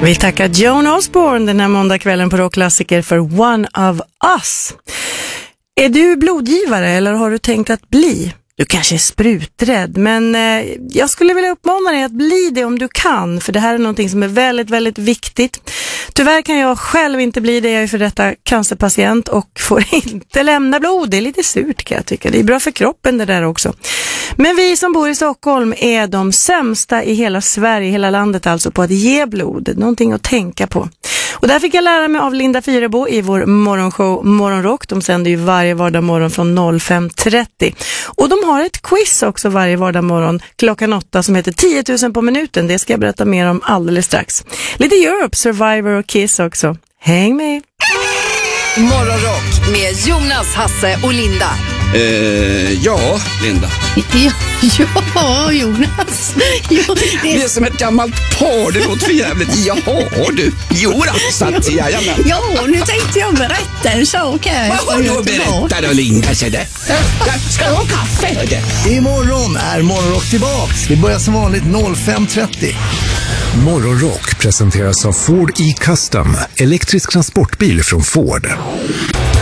Vi tackar Joan Osborne den här måndagskvällen på Rockklassiker för One of Us. Är du blodgivare eller har du tänkt att bli? Du kanske är spruträdd, men jag skulle vilja uppmana dig att bli det om du kan, för det här är någonting som är väldigt, väldigt viktigt. Tyvärr kan jag själv inte bli det, jag är för detta cancerpatient och får inte lämna blod. Det är lite surt kan jag tycka, det är bra för kroppen det där också. Men vi som bor i Stockholm är de sämsta i hela Sverige, hela landet alltså, på att ge blod. Någonting att tänka på. Och där fick jag lära mig av Linda Fyrebo i vår morgonshow Morgonrock. De sänder ju varje vardag morgon från 05.30. Och de har ett quiz också varje vardag morgon klockan 8 som heter 10 000 på minuten. Det ska jag berätta mer om alldeles strax. Lite Europe, Survivor och Kiss också. Häng med! Morgonrock med Jonas, Hasse och Linda. Ja, Linda. Ja, Jonas. Jo, det är som ett gammalt par, det låter för jävligt. Jaha, du. Jonas, jajamän. Ja, nu tänkte jag berätta en sak här. Vad har du berättat då, Linda? Ska du ha kaffe? Imorgon är Morgonrock tillbaks. Vi börjar som vanligt 05.30. Morgonrock presenteras av Ford E-Custom, elektrisk transportbil från Ford.